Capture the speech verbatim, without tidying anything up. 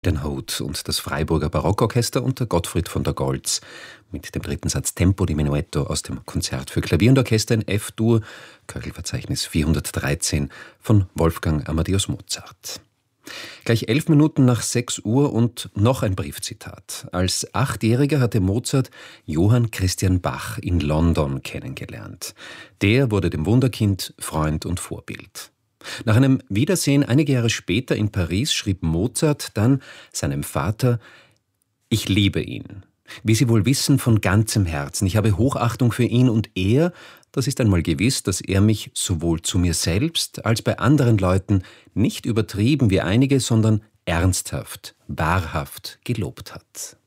Den Hut und das Freiburger Barockorchester unter Gottfried von der Goltz mit dem dritten Satz Tempo di Menuetto aus dem Konzert für Klavier und Orchester in F-Dur, Köchelverzeichnis vierhundertdreizehn von Wolfgang Amadeus Mozart. Gleich elf Minuten nach sechs Uhr und noch ein Briefzitat. Als Achtjähriger hatte Mozart Johann Christian Bach in London kennengelernt. Der wurde dem Wunderkind Freund und Vorbild. Nach einem Wiedersehen einige Jahre später in Paris schrieb Mozart dann seinem Vater: »Ich liebe ihn. Wie Sie wohl wissen, von ganzem Herzen. Ich habe Hochachtung für ihn und er, das ist einmal gewiss, dass er mich sowohl zu mir selbst als bei anderen Leuten nicht übertrieben wie einige, sondern ernsthaft, wahrhaft gelobt hat.«